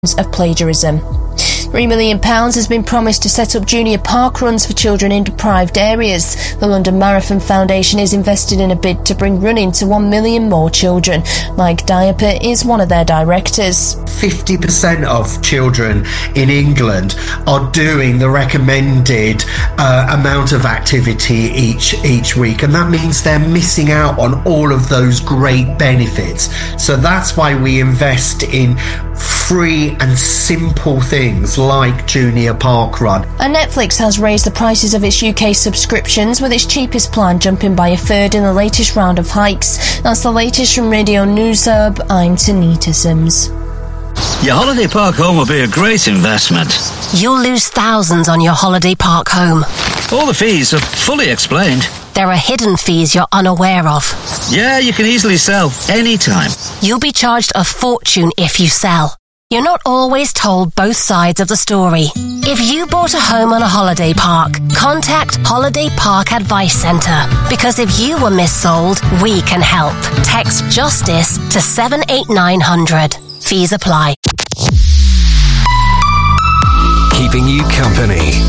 of plagiarism. £3 million has been promised to set up junior park runs for children in deprived areas. The London Marathon Foundation is invested in a bid to bring running to 1 million more children. Mike Diaper is one of their directors. 50% of children in England are doing the recommended amount of activity each week, and that means they're missing out on all of those great benefits. So that's why we invest in free and simple things like Junior Park Run. And Netflix has raised the prices of its UK subscriptions, with its cheapest plan jumping by a third in the latest round of hikes. That's the latest from Radio News Hub. I'm Tanita Sims. Your holiday park home will be a great investment. You'll lose thousands on your holiday park home. All the fees are fully explained. There are hidden fees you're unaware of. Yeah, you can easily sell anytime. You'll be charged a fortune if you sell. You're not always told both sides of the story. If you bought a home on a holiday park, contact Holiday Park Advice Centre. Because if you were missold, we can help. Text JUSTICE to 78900. Fees apply. Keeping you company.